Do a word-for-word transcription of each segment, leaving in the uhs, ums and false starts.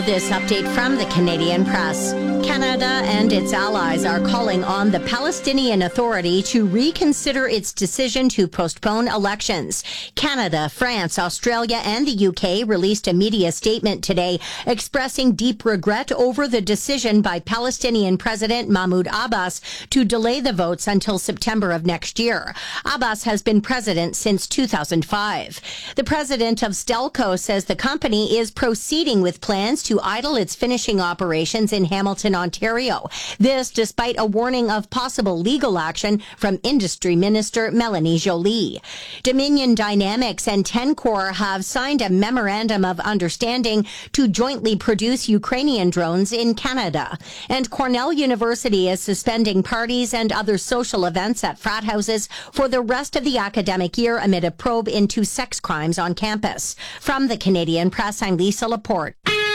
This update from the Canadian Press. Canada and its allies are calling on the Palestinian Authority to reconsider its decision to postpone elections. Canada, France, Australia, and the U K released a media statement today expressing deep regret over the decision by Palestinian President Mahmoud Abbas to delay the votes until September of next year. Abbas has been president since two thousand five. The president of Stelco says the company is proceeding with plans to to idle its finishing operations in Hamilton, Ontario. This despite a warning of possible legal action from Industry Minister Melanie Joly. Dominion Dynamics and Tencor have signed a memorandum of understanding to jointly produce Ukrainian drones in Canada. And Cornell University is suspending parties and other social events at frat houses for the rest of the academic year amid a probe into sex crimes on campus. From the Canadian Press, I'm Lisa Laporte.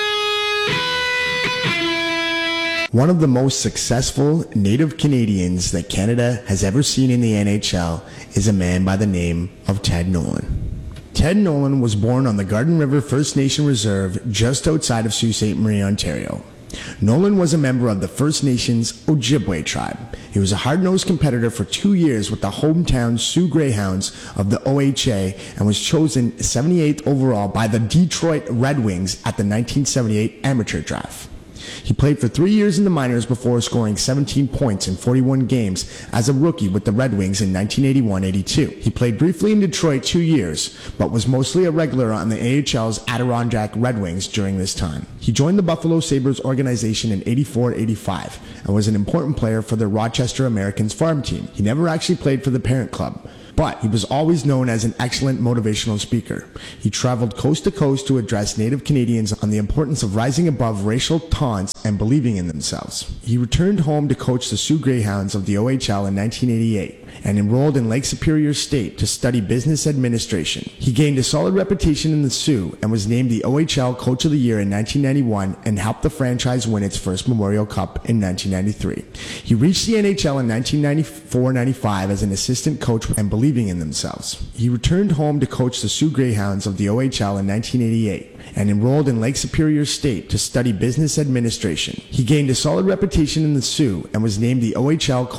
One of the most successful Native Canadians that Canada has ever seen in the N H L is a man by the name of Ted Nolan. Ted Nolan was born on the Garden River First Nation Reserve just outside of Sault Ste. Marie, Ontario. Nolan was a member of the First Nations Ojibwe tribe. He was a hard-nosed competitor for two years with the hometown Sioux Greyhounds of the O H A and was chosen seventy-eighth overall by the Detroit Red Wings at the nineteen seventy-eight amateur draft. He played for three years in the minors before scoring seventeen points in forty-one games as a rookie with the Red Wings in nineteen eighty-one eighty-two. He played briefly in Detroit two years, but was mostly a regular on the A H L's Adirondack Red Wings during this time. He joined the Buffalo Sabres organization in eighty-four eighty-five and was an important player for the Rochester Americans farm team. He never actually played for the parent club, but he was always known as an excellent motivational speaker. He traveled coast to coast to address Native Canadians on the importance of rising above racial taunts and believing in themselves. He returned home to coach the Sioux Greyhounds of the O H L in nineteen eighty-eight and enrolled in Lake Superior State to study business administration. He gained a solid reputation in the Sioux and was named the O H L Coach of the Year in nineteen ninety-one and helped the franchise win its first Memorial Cup in nineteen ninety-three. He reached the N H L in nineteen ninety-four ninety-five as an assistant coach and believing in themselves. He returned home to coach the Sioux Greyhounds of the O H L in nineteen eighty-eight and enrolled in Lake Superior State to study business administration. He gained a solid reputation in the Sioux and was named the O H L Coach